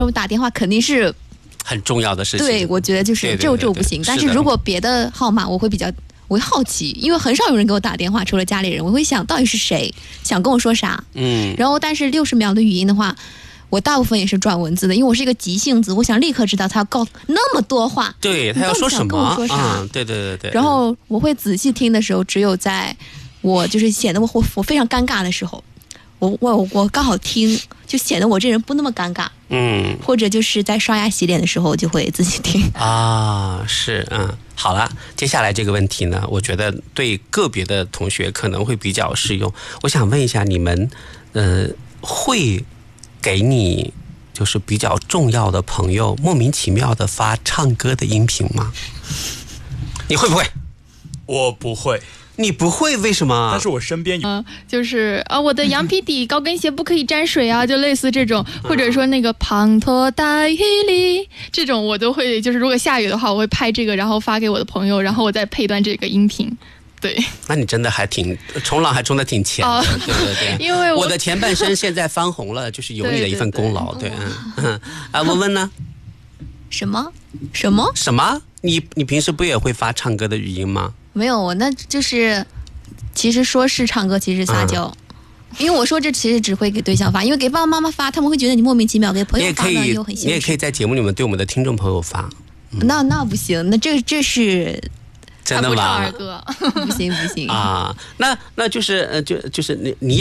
我打电话肯定是很重要的事情。 对，我觉得就是这不行。但是如果别的号码，我会好奇，因为很少有人给我打电话，除了家里人，我会想到底是谁想跟我说啥。然后但是60秒的语音的话，我大部分也是转文字的，因为我是一个急性子，我想立刻知道他要告那么多话， 对他要说什么啊？ 对。 然后我会仔细听的时候，只有在我就是显得我非常尴尬的时候，我刚好听，就显得我这人不那么尴尬。或者就是在刷牙洗脸的时候就会自己听啊。是好了，接下来这个问题呢，我觉得对个别的同学可能会比较适用。我想问一下，你们会给你就是比较重要的朋友莫名其妙的发唱歌的音频吗？你会不会？ 我不会。 你不会，为什么？ 但是我身边有就是我的羊皮底高跟鞋不可以沾水啊，就类似这种，或者说那个滂沱大雨里这种，我都会，就是如果下雨的话，我会拍这个，然后发给我的朋友，然后我再配段这个音频。对， 那你真的还挺冲浪，还冲得挺前的。对， 因为我的前半生现在翻红了，就是有你的一份功劳。对，文文呢？ 什么？ 你平时不也会发唱歌的语音吗？ 没有，那就是其实说是唱歌，其实撒娇。因为我说这其实只会给对象发，因为给爸爸妈妈发，他们会觉得你莫名其妙；给朋友发呢又很现实。 你也可以在节目里面对我们的听众朋友发。 那不行，那这是真的吗？ 他不唱儿歌， 不行啊！ 那就是就是你